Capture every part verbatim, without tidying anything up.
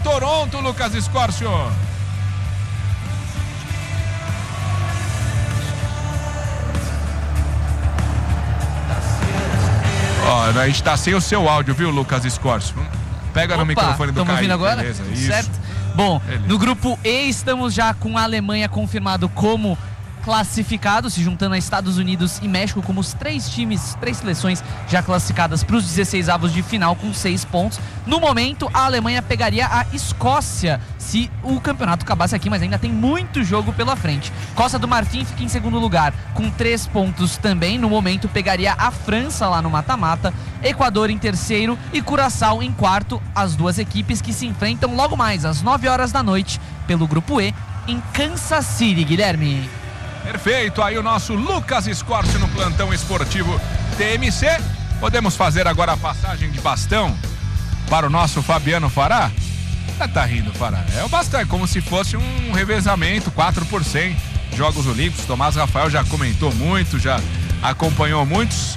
Toronto, Lucas Escórcio. Ó, a gente tá sem o seu áudio, viu, Lucas Escórcio? Pega Opa, no microfone do Caio. Estamos ouvindo agora? Beleza, isso. Certo. Bom, Beleza. No grupo E estamos já com a Alemanha confirmado como classificado, se juntando a Estados Unidos e México como os três times, três seleções já classificadas para os dezesseis avos de final com seis pontos. No momento, a Alemanha pegaria a Escócia se o campeonato acabasse aqui, mas ainda tem muito jogo pela frente. Costa do Marfim fica em segundo lugar com três pontos também. No momento, pegaria a França lá no mata-mata, Equador em terceiro e Curaçao em quarto. As duas equipes que se enfrentam logo mais às nove horas da noite pelo grupo E em Kansas City, Guilherme. Perfeito, aí o nosso Lucas Escórcio no plantão esportivo T M C. Podemos fazer agora a passagem de bastão para o nosso Fabiano Fará? Ah, tá rindo, Fará. É o bastão, é como se fosse um revezamento, quatro por cem, Jogos Olímpicos. Tomás Rafael já comentou muito, já acompanhou muitos.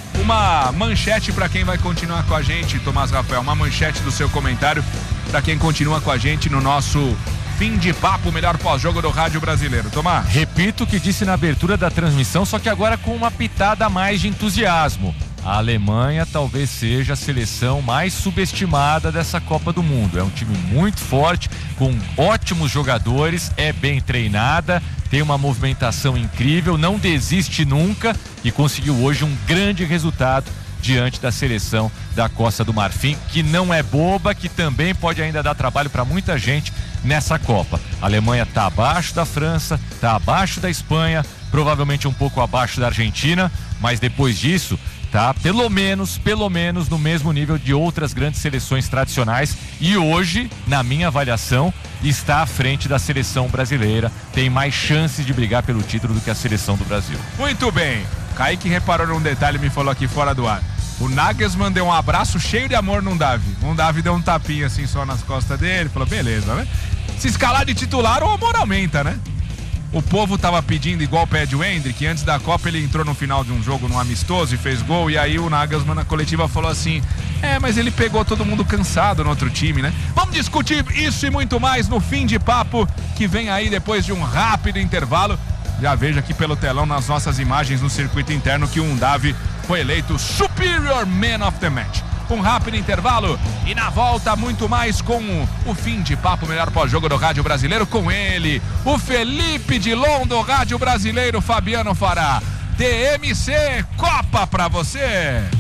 Uma manchete para quem vai continuar com a gente, Tomás Rafael, uma manchete do seu comentário para quem continua com a gente no nosso Fim de Papo, o melhor pós-jogo do rádio brasileiro. Tomás. Repito o que disse na abertura da transmissão, só que agora com uma pitada a mais de entusiasmo. A Alemanha talvez seja a seleção mais subestimada dessa Copa do Mundo. É um time muito forte, com ótimos jogadores, é bem treinada, tem uma movimentação incrível, não desiste nunca e conseguiu hoje um grande resultado diante da seleção da Costa do Marfim, que não é boba, que também pode ainda dar trabalho para muita gente nessa Copa. A Alemanha está abaixo da França, está abaixo da Espanha, provavelmente um pouco abaixo da Argentina, mas depois disso tá pelo menos, pelo menos no mesmo nível de outras grandes seleções tradicionais e hoje, na minha avaliação, está à frente da seleção brasileira, tem mais chances de brigar pelo título do que a seleção do Brasil. Muito bem, Kaique reparou num detalhe e me falou aqui fora do ar. O Nagelsmann deu um abraço cheio de amor num Davi. Um Davi deu um tapinha assim só nas costas dele, falou, beleza, né? Se escalar de titular, o amor aumenta, né? O povo tava pedindo, igual pede o Endrick, antes da Copa ele entrou no final de um jogo num amistoso e fez gol, e aí o Nagelsmann na coletiva falou assim, é, mas ele pegou todo mundo cansado no outro time, né? Vamos discutir isso e muito mais no Fim de Papo, que vem aí depois de um rápido intervalo. Já vejo aqui pelo telão nas nossas imagens no circuito interno que o Undav foi eleito Superior Man of the Match. Um rápido intervalo e na volta muito mais com o Fim de Papo, melhor pós-jogo do rádio brasileiro, com ele, o Felipe Dilon do rádio brasileiro, Fabiano Fará. T M C, Copa pra você!